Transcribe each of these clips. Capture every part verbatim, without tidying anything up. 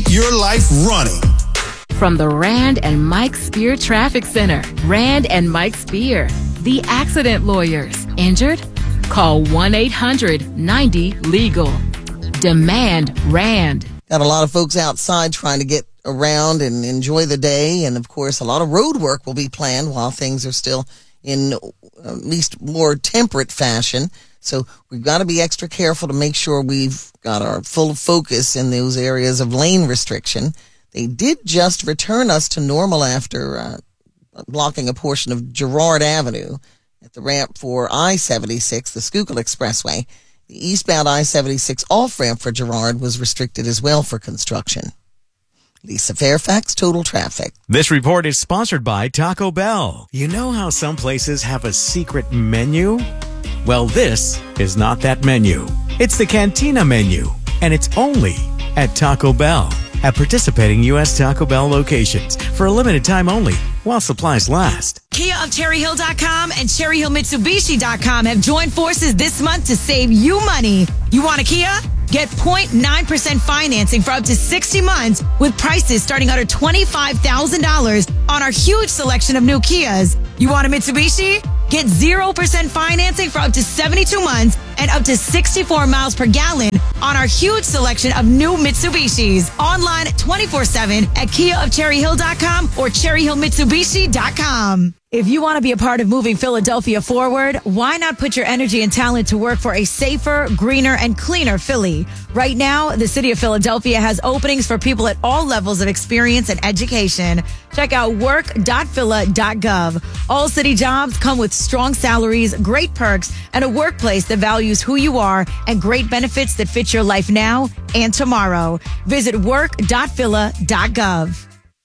keep your life running. From the Rand and Mike Spear Traffic Center, Rand and Mike Spear, the accident lawyers. Injured? Call one eight hundred ninety legal. Demand Rand. Got a lot of folks outside trying to get around and enjoy the day. And, of course, a lot of road work will be planned while things are still in at least more temperate fashion. So we've got to be extra careful to make sure we've got our full focus in those areas of lane restriction. They did just return us to normal after uh, blocking a portion of Girard Avenue at the ramp for I seventy-six, the Schuylkill Expressway. The eastbound I seventy-six off-ramp for Girard was restricted as well for construction. Lisa Fairfax, Total Traffic. This report is sponsored by Taco Bell. You know how some places have a secret menu? Well, this is not that menu. It's the Cantina menu, and it's only at Taco Bell. At participating U S Taco Bell locations for a limited time only while supplies last. Kia of Cherry Hill dot com and Cherry Hill Mitsubishi dot com have joined forces this month to save you money. You want a Kia? Get zero point nine percent financing for up to sixty months with prices starting under twenty-five thousand dollars on our huge selection of new Kias. You want a Mitsubishi? Get zero percent financing for up to seventy-two months and up to sixty-four miles per gallon on our huge selection of new Mitsubishis. Online twenty-four seven at Kia of Cherry Hill dot com or Cherry Hill Mitsubishi dot com. If you want to be a part of moving Philadelphia forward, why not put your energy and talent to work for a safer, greener, and cleaner Philly? Right now, the city of Philadelphia has openings for people at all levels of experience and education. Check out work dot phila dot gov. All city jobs come with strong salaries, great perks, and a workplace that values who you are and great benefits that fit your life now and tomorrow. Visit work dot phila dot gov.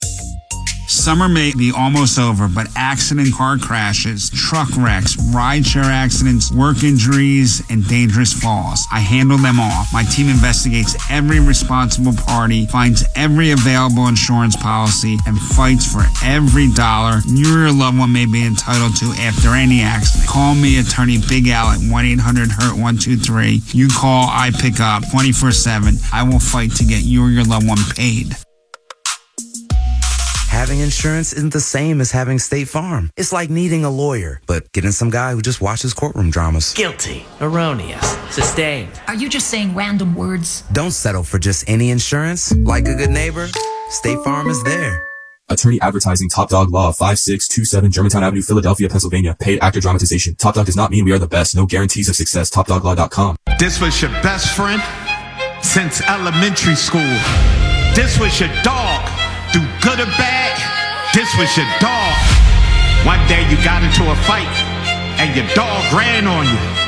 Summer may be almost over, but accident car crashes, truck wrecks, rideshare accidents, work injuries, and dangerous falls. I handle them all. My team investigates every responsible party, finds every available insurance policy, and fights for every dollar you or your loved one may be entitled to after any accident. Call me, Attorney Big Al, at one eight hundred hurt one two three. You call, I pick up twenty-four seven. I will fight to get you or your loved one paid. Having insurance isn't the same as having State Farm. It's like needing a lawyer, but getting some guy who just watches courtroom dramas. Guilty, erroneous, sustained. Are you just saying random words? Don't settle for just any insurance. Like a good neighbor, State Farm is there. Attorney advertising. Top Dog Law, five six two seven Germantown Avenue, Philadelphia, Pennsylvania. Paid actor dramatization. Top Dog does not mean we are the best. No guarantees of success. top dog law dot com. This was your best friend since elementary school. This was your dog. Through good or bad, this was your dog. One day you got into a fight and your dog ran on you.